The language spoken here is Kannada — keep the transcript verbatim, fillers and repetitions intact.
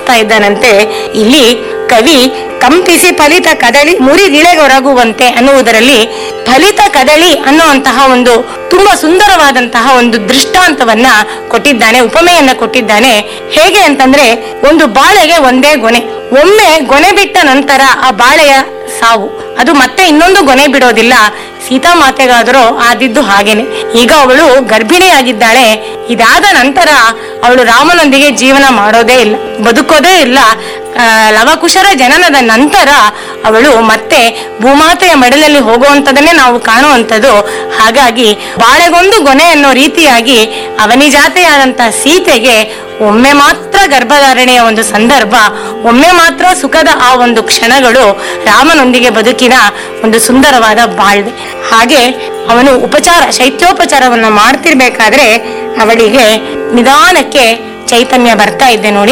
ಮಾಡ್ತಾ ಇದ್ದಾನಂತೆ. ಇಲ್ಲಿ ಕವಿ ಕಂಪಿಸಿ ಫಲಿತ ಕದಳಿ ಮುರಿದಿಳೆಗೊರಗುವಂತೆ ಅನ್ನುವುದರಲ್ಲಿ ಫಲಿತ ಕದಳಿ ಅನ್ನುವಂತಹ ಒಂದು ತುಂಬಾ ಸುಂದರವಾದಂತಹ ಒಂದು ದೃಷ್ಟಾಂತವನ್ನ ಕೊಟ್ಟಿದ್ದಾನೆ, ಉಪಮೆಯನ್ನ ಕೊಟ್ಟಿದ್ದಾನೆ. ಹೇಗೆ ಅಂತಂದ್ರೆ, ಒಂದು ಬಾಳೆಗೆ ಒಂದೇ ಗೊನೆ, ಒಮ್ಮೆ ಗೊನೆ ಬಿಟ್ಟ ನಂತರ ಆ ಬಾಳೆಯ ಸಾವು, ಅದು ಮತ್ತೆ ಇನ್ನೊಂದು ಗೊನೆ ಬಿಡೋದಿಲ್ಲ. ಸೀತಾಮಾತೆಗಾದರೂ ಆದಿದ್ದು ಹಾಗೇನೆ. ಈಗ ಅವಳು ಗರ್ಭಿಣಿಯಾಗಿದ್ದಾಳೆ. ಇದಾದ ನಂತರ ಅವಳು ರಾಮನೊಂದಿಗೆ ಜೀವನ ಮಾಡೋದೇ ಇಲ್ಲ, ಬದುಕೋದೇ ಇಲ್ಲ. ಲವಕುಶರ ಜನನದ ನಂತರ ಅವಳು ಮತ್ತೆ ಭೂಮಾತೆಯ ಮಡಿಲಲ್ಲಿ ಹೋಗುವಂತದನ್ನೇ ನಾವು ಕಾಣುವಂಥದ್ದು. ಹಾಗಾಗಿ ಬಾಳೆಗೊಂದು ಗೊನೆ ಅನ್ನೋ ರೀತಿಯಾಗಿ ಅವನಿಜಾತೆಯಾದಂತಹ ಸೀತೆಗೆ ಒಮ್ಮೆ ಮಾತ್ರ ಗರ್ಭಧಾರಣೆಯ ಒಂದು ಸಂದರ್ಭ, ಒಮ್ಮೆ ಮಾತ್ರ ಸುಖದ ಆ ಒಂದು ಕ್ಷಣಗಳು ರಾಮನೊಂದಿಗೆ ಬದುಕಿನ ಒಂದು ಸುಂದರವಾದ ಬಾಳ್ವೆ. ಹಾಗೆ ಅವನು ಉಪಚಾರ ಶೈತ್ಯೋಪಚಾರವನ್ನ ಮಾಡ್ತಿರ್ಬೇಕಾದ್ರೆ ಅವಳಿಗೆ ನಿಧಾನಕ್ಕೆ ಚೈತನ್ಯ ಬರ್ತಾ ಇದ್ದೆ ನೋಡಿ.